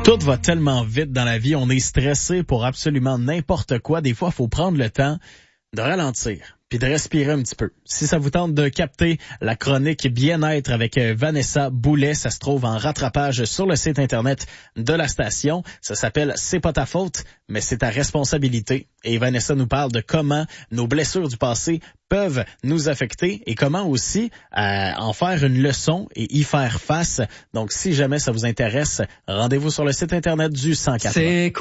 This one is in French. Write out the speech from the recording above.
Tout va tellement vite dans la vie, on est stressé pour absolument n'importe quoi. Des fois, il faut prendre le temps de ralentir puis de respirer un petit peu. Si ça vous tente de capter la chronique Bien-être avec Vanessa Boulet, ça se trouve en rattrapage sur le site Internet de la station. Ça s'appelle C'est pas ta faute, mais c'est ta responsabilité. Et Vanessa nous parle de comment nos blessures du passé peuvent nous affecter et comment aussi en faire une leçon et y faire face. Donc, si jamais ça vous intéresse, rendez-vous sur le site Internet du 104.